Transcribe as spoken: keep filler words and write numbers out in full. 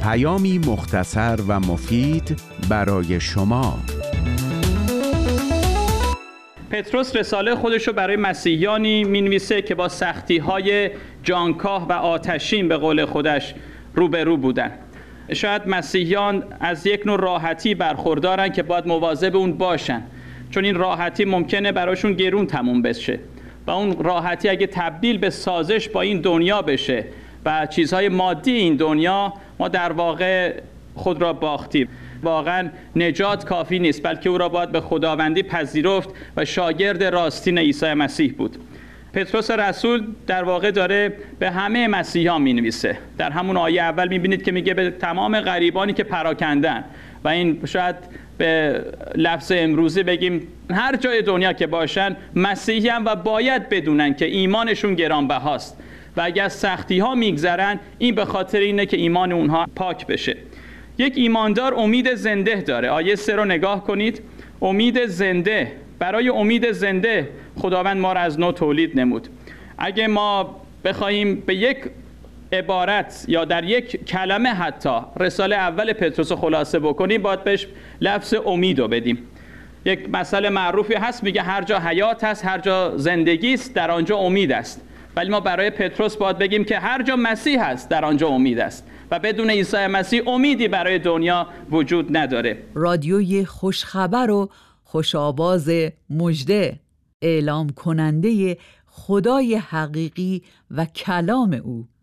پیامی مختصر و مفید برای شما. پتروس رساله خودشو برای مسیحیانی مینویسه که با سختی‌های جانکاه و آتشین به قول خودش روبرو بودن. شاید مسیحیان از یک نوع راحتی برخوردارن که باید مواظب اون باشن، چون این راحتی ممکنه براشون گرون تموم بشه و اون راحتی اگه تبدیل به سازش با این دنیا بشه و چیزهای مادی این دنیا، ما در واقع خود را باختیم. واقعا نجات کافی نیست، بلکه او را باید به خداوندی پذیرفت و شاگرد راستین عیسی مسیح بود. پتروس رسول در واقع داره به همه مسیحیان می‌نویسه. در همون آیه اول می‌بینید که میگه به تمام غریبانی که پراکندن، و این شاید به لفظ امروزی بگیم هر جای دنیا که باشن مسیحیان و باید بدونن که ایمانشون گرانبهاست و اگر از سختی‌ها میگذرن این به خاطر اینه که ایمان اونها پاک بشه. یک ایماندار امید زنده داره. آیه سه رو نگاه کنید. امید زنده. برای امید زنده خداوند ما را از نو تولید نمود. اگه ما بخوایم به یک عبارت یا در یک کلمه حتی رساله اول پتروس خلاصه بکنیم، باید بهش لفظ امید رو بدیم. یک مسئله معروفی هست میگه هر جا حیات هست، هر جا زندگی است، در آنجا امید است. ولی ما برای پتروس باید بگیم که هر جا مسیح هست در آنجا امید است و بدون عیسی مسیح امیدی برای دنیا وجود نداره. رادیوی خوشخبر و خوشآواز مژده، اعلام کننده خدای حقیقی و کلام او.